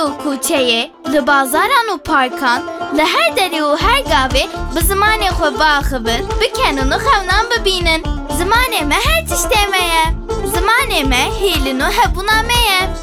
و کوچەیە لە بازاران و پارکان لە هەر دەرێ و هەر گاوێ بە زمانێ خۆ باخبن بکەنن و خەونان ببینن. زمانێ me her tiştê me ye. Zimanê me hêlin û hebûna me ye.